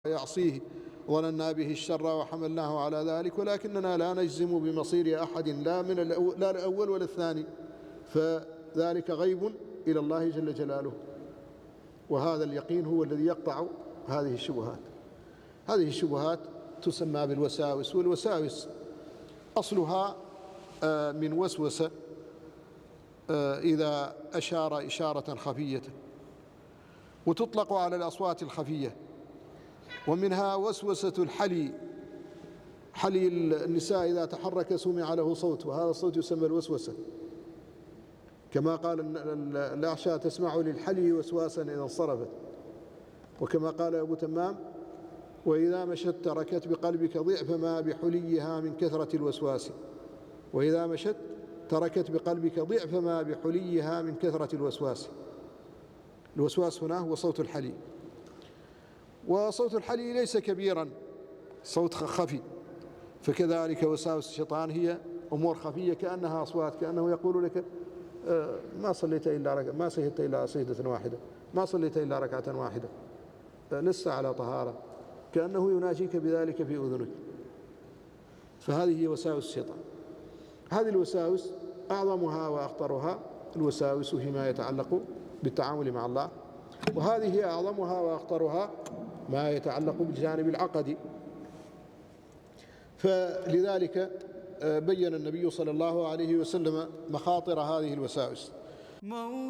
يعصيه ظننا به الشر وحملناه على ذلك، ولكننا لا نجزم بمصير أحد لا الأول ولا الثاني، فذلك غيب إلى الله جل جلاله. وهذا اليقين هو الذي يقطع هذه الشبهات. هذه الشبهات تسمى بالوساوس، والوساوس أصلها من وسوسة إذا أشار إشارة خفية، وتطلق على الأصوات الخفية، ومنها وسوسة الحلي. حلي النساء إذا تحرك سمع له صوت، وهذا الصوت يسمى الوسوسة، كما قال الأعشى: تسمع للحلي وسواسا إذا انصرفت. وكما قال أبو تمام: وإذا مشت تركت بقلبك ضعف ما بحليها من كثرة الوسواس. وإذا مشت تركت بقلبك ضعف ما بحليها من كثرة الوسواس. الوسواس هنا هو صوت الحلي، وصوت الحلي ليس كبيرا، صوت خفي. فكذلك وساوس الشيطان هي أمور خفية كأنها أصوات، كأنه يقول لك: ما صليت إلا ركعة، ما سجدت إلا سجدة واحدة، ما صليت إلا ركعة واحدة، لست على طهارة، كأنه يناجيك بذلك في أذنك. فهذه هي وساوس الشيطان. هذه الوساوس أعظمها وأخطرها الوساوس فيما يتعلق بالتعامل مع الله، وهذه هي أعظمها وأخطرها ما يتعلق بالجانب العقدي. فلذلك بين النبي صلى الله عليه وسلم مخاطر هذه الوساوس.